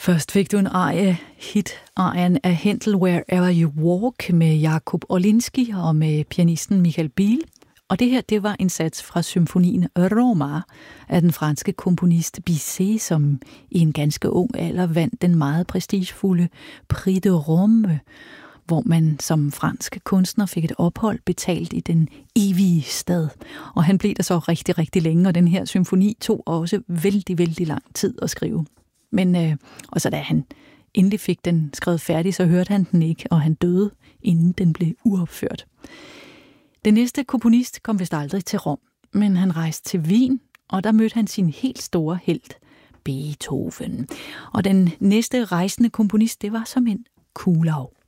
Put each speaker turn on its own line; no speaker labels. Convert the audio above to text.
Først fik du en arie, hit-arien af Händel, Wherever You Walk, med Jakub Orlinski og med pianisten Michael Bihl. Og det her, det var en sats fra symfonien Roma af den franske komponist Bizet, som i en ganske ung alder vandt den meget prestigefulde Prix de Rome, hvor man som fransk kunstner fik et ophold betalt i den evige stad. Og han blev der så rigtig, rigtig længe, og den her symfoni tog også vældig, vældig lang tid at skrive. Men og så da han endelig fik den skrevet færdig, så hørte han den ikke, og han døde, inden den blev uopført. Den næste komponist kom vist aldrig til Rom, men han rejste til Wien, og der mødte han sin helt store helt, Beethoven. Og den næste rejsende komponist, det var som en Kuhlau.